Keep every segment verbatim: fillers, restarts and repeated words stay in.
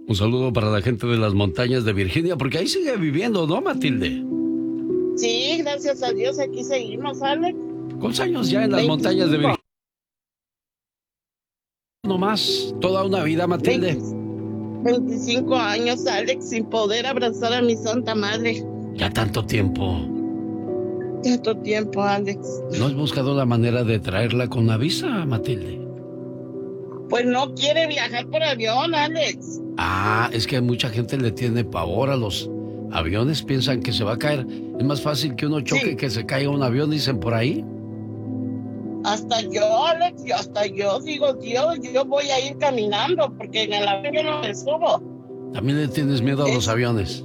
Un saludo para la gente de las montañas de Virginia, porque ahí sigue viviendo, ¿no, Matilde? Sí, gracias a Dios, aquí seguimos, Alex. ¿Cuántos años ya en las veinticinco. montañas de Virginia? No más, toda una vida, Matilde. veinticinco años, Alex, sin poder abrazar a mi santa madre. Ya tanto tiempo. Tanto tiempo, Alex. ¿No has buscado la manera de traerla con una visa, Matilde? Pues no quiere viajar por avión, Alex. Ah, es que mucha gente le tiene pavor a los aviones, piensan que se va a caer. Es más fácil que uno choque Sí. que se caiga un avión, dicen por ahí. Hasta yo, Alex, y hasta yo digo, Dios, yo voy a ir caminando, porque en el avión yo no me subo. También le tienes miedo a Es- los aviones.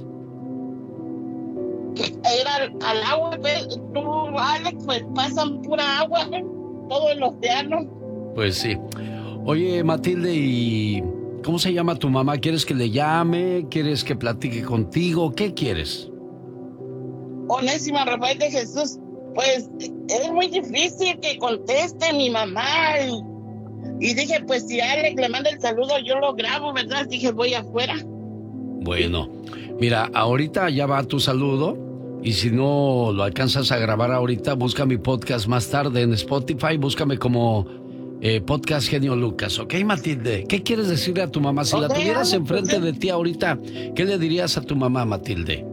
Ir al, al agua, ve, tú, Alex, pues pasan pura agua, ¿eh? Todo el océano. Pues sí. Oye, Matilde, ¿y cómo se llama tu mamá? ¿Quieres que le llame? ¿Quieres que platique contigo? ¿Qué quieres? Onésima Rafael de Jesús, pues es muy difícil que conteste mi mamá. Y, y dije, pues si Alex le manda el saludo, yo lo grabo, ¿verdad? Dije, voy afuera. Bueno, mira, ahorita ya va tu saludo y si no lo alcanzas a grabar ahorita, busca mi podcast más tarde en Spotify, búscame como eh, Podcast Genio Lucas, ¿ok, Matilde? ¿Qué quieres decirle a tu mamá? Si la Ok, tuvieras Alex, enfrente pues, de ti ahorita, ¿qué le dirías a tu mamá, Matilde?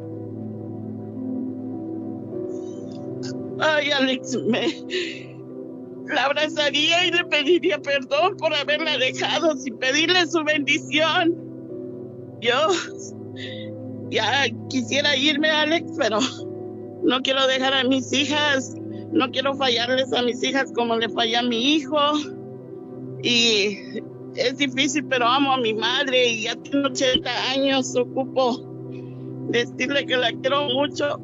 Ay, Alex, me la abrazaría y le pediría perdón por haberla dejado sin pedirle su bendición. Yo ya quisiera irme, Alex, pero no quiero dejar a mis hijas, no quiero fallarles a mis hijas como le fallé a mi hijo. Y es difícil, pero amo a mi madre y ya tengo ochenta años, ocupo decirle que la quiero mucho,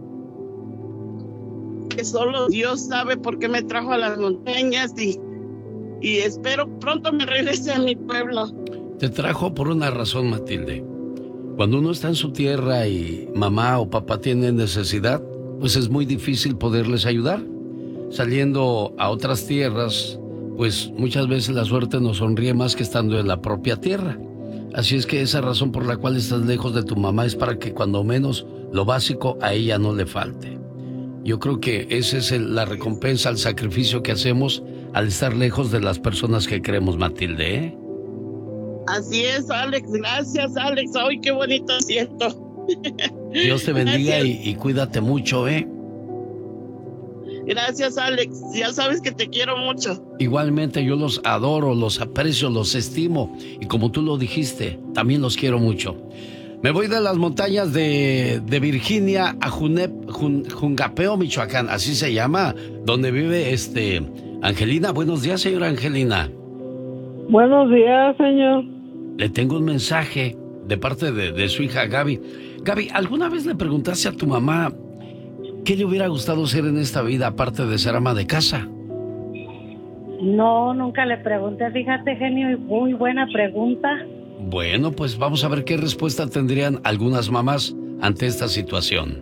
que solo Dios sabe por qué me trajo a las montañas y, y espero pronto me regrese a mi pueblo. Te trajo por una razón, Matilde. Cuando uno está en su tierra y mamá o papá tienen necesidad, pues es muy difícil poderles ayudar. Saliendo a otras tierras, pues muchas veces la suerte nos sonríe más que estando en la propia tierra. Así es que esa razón por la cual estás lejos de tu mamá es para que cuando menos lo básico a ella no le falte. Yo creo que esa es el- la recompensa al sacrificio que hacemos al estar lejos de las personas que queremos, Matilde, ¿eh? Así es, Alex, gracias, Alex. Ay, qué bonito siento. Dios te bendiga Gracias. y, y cuídate mucho, ¿eh? Gracias, Alex. Ya sabes que te quiero mucho. Igualmente yo los adoro, los aprecio, los estimo y como tú lo dijiste, también los quiero mucho. Me voy de las montañas de, de Virginia a Junep, Jun, Jungapeo, Michoacán, así se llama, donde vive este Angelina. Buenos días, señora Angelina. Buenos días, señor. Le tengo un mensaje de parte de, de su hija Gaby. Gaby, ¿alguna vez le preguntaste a tu mamá qué le hubiera gustado ser en esta vida aparte de ser ama de casa? No, nunca le pregunté, fíjate, genio, y muy buena pregunta. Bueno, pues vamos a ver qué respuesta tendrían algunas mamás ante esta situación.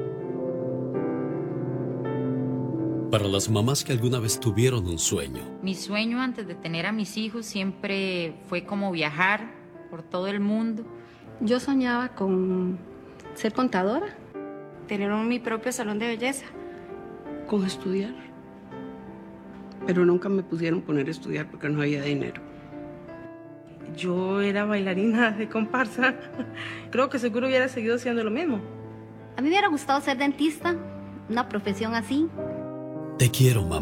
Para las mamás que alguna vez tuvieron un sueño. Mi sueño antes de tener a mis hijos siempre fue como viajar por todo el mundo. Yo soñaba con ser contadora, Tener un- mi propio salón de belleza. con estudiar, pero nunca me pudieron poner a estudiar porque no había dinero. Yo era bailarina de comparsa. Creo que seguro hubiera seguido siendo lo mismo. A mí me hubiera gustado ser dentista, una profesión así. Te quiero, mamá.